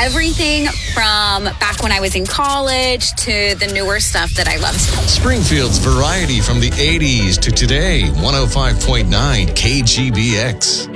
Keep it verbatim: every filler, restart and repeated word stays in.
everything from back when I was in college to the newer stuff that I loved. Springfield's variety from the eighties to today. one oh five point nine K G B X.